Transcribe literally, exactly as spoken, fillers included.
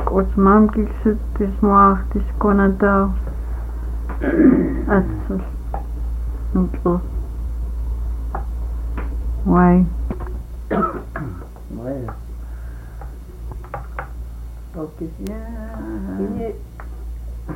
Ots mam kilsuttis maartis konatau atsul nutlu Wai Ouais. Okis ya Ini